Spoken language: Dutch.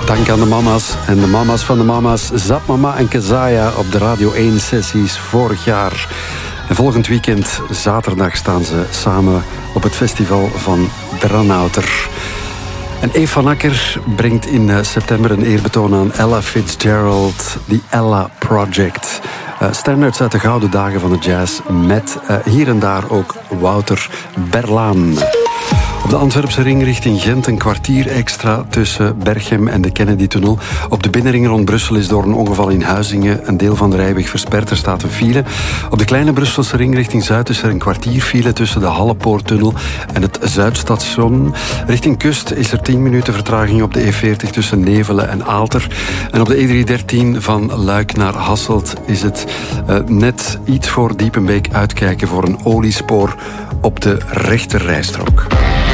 Dank aan de mama's en de mama's van de mama's. Zapmama en Kezaya op de Radio 1 sessies vorig jaar. En volgend weekend, zaterdag, staan ze samen op het festival van Dranouter. En Eve van Akker brengt in september een eerbetoon aan Ella Fitzgerald, The Ella Project. Standards uit de gouden dagen van de jazz met hier en daar ook Wouter Berlaan. Op de Antwerpse ring richting Gent een kwartier extra tussen Berchem en de Kennedy-tunnel. Op de binnenring rond Brussel is door een ongeval in Huizingen een deel van de rijweg versperd. Er staat een file. Op de kleine Brusselse ring richting Zuid is er een kwartier file tussen de Hallepoorttunnel en het Zuidstation. Richting Kust is er 10 minuten vertraging op de E40 tussen Nevelen en Aalter. En op de E313 van Luik naar Hasselt is het net iets voor Diepenbeek uitkijken voor een oliespoor op de rechterrijstrook.